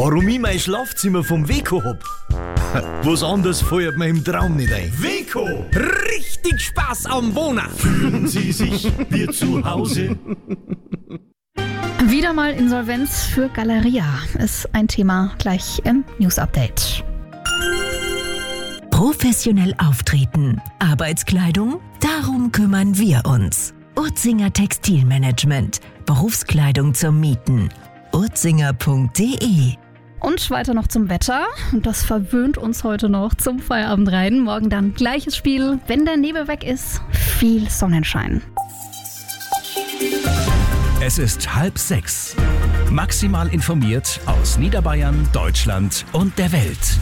Warum ich mein Schlafzimmer vom Weko hab? Was anderes fällt mir im Traum nicht ein. Weko! Richtig Spaß am Wohnen! Fühlen Sie sich wie zu Hause? Wieder mal Insolvenz für Galeria ist ein Thema gleich im News Update. Professionell auftreten. Arbeitskleidung? Darum kümmern wir uns. Urzinger Textilmanagement. Berufskleidung zum Mieten. urzinger.de. Und weiter noch zum Wetter. Und das verwöhnt uns heute noch zum Feierabend rein. Morgen dann gleiches Spiel. Wenn der Nebel weg ist, viel Sonnenschein. Es ist 5:30. Maximal informiert aus Niederbayern, Deutschland und der Welt.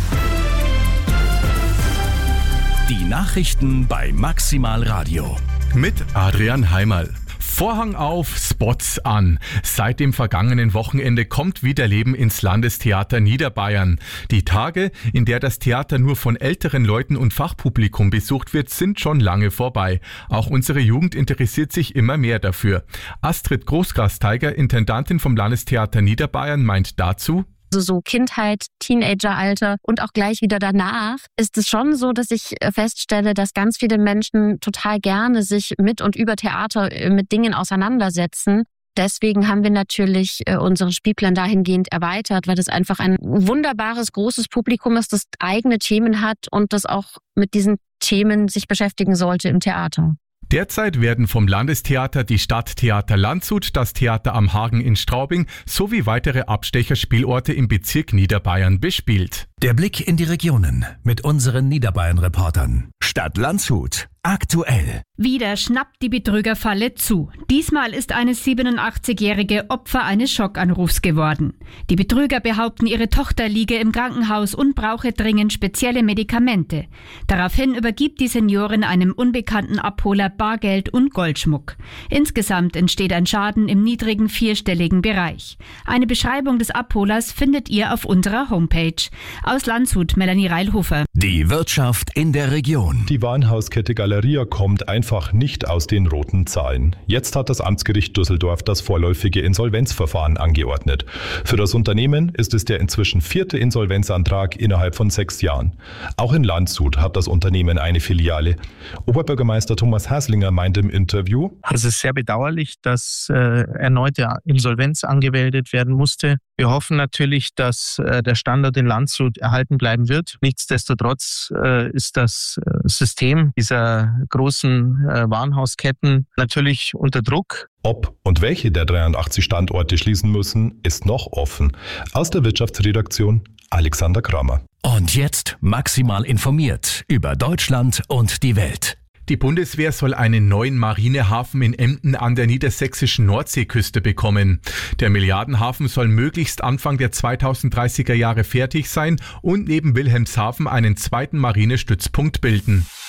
Die Nachrichten bei Maximal Radio. Mit Adrian Heimerl. Vorhang auf, Spots an. Seit dem vergangenen Wochenende kommt wieder Leben ins Landestheater Niederbayern. Die Tage, in der das Theater nur von älteren Leuten und Fachpublikum besucht wird, sind schon lange vorbei. Auch unsere Jugend interessiert sich immer mehr dafür. Astrid Großgrasteiger, Intendantin vom Landestheater Niederbayern, meint dazu: Also so Kindheit, Teenageralter und auch gleich wieder danach ist es schon so, dass ich feststelle, dass ganz viele Menschen total gerne sich mit und über Theater mit Dingen auseinandersetzen. Deswegen haben wir natürlich unseren Spielplan dahingehend erweitert, weil das einfach ein wunderbares, großes Publikum ist, das eigene Themen hat und das auch mit diesen Themen sich beschäftigen sollte im Theater. Derzeit werden vom Landestheater die Stadttheater Landshut, das Theater am Hagen in Straubing sowie weitere Abstecherspielorte im Bezirk Niederbayern bespielt. Der Blick in die Regionen mit unseren Niederbayern-Reportern. Stadt Landshut. Aktuell. Wieder schnappt die Betrügerfalle zu. Diesmal ist eine 87-jährige Opfer eines Schockanrufs geworden. Die Betrüger behaupten, ihre Tochter liege im Krankenhaus und brauche dringend spezielle Medikamente. Daraufhin übergibt die Seniorin einem unbekannten Abholer Bargeld und Goldschmuck. Insgesamt entsteht ein Schaden im niedrigen vierstelligen Bereich. Eine Beschreibung des Abholers findet ihr auf unserer Homepage. Aus Landshut, Melanie Reilhofer. Die Wirtschaft in der Region. Die Warenhauskette Galeria kommt einfach nicht aus den roten Zahlen. Jetzt hat das Amtsgericht Düsseldorf das vorläufige Insolvenzverfahren angeordnet. Für das Unternehmen ist es der inzwischen 4. Insolvenzantrag innerhalb von 6 Jahren. Auch in Landshut hat das Unternehmen eine Filiale. Oberbürgermeister Thomas Haslinger meint im Interview: Es ist sehr bedauerlich, dass erneute Insolvenz angemeldet werden musste. Wir hoffen natürlich, dass der Standort in Landshut erhalten bleiben wird. Nichtsdestotrotz ist das System dieser großen Warenhausketten natürlich unter Druck. Ob und welche der 83 Standorte schließen müssen, ist noch offen. Aus der Wirtschaftsredaktion Alexander Kramer. Und jetzt maximal informiert über Deutschland und die Welt. Die Bundeswehr soll einen neuen Marinehafen in Emden an der niedersächsischen Nordseeküste bekommen. Der Milliardenhafen soll möglichst Anfang der 2030er Jahre fertig sein und neben Wilhelmshaven einen zweiten Marinestützpunkt bilden.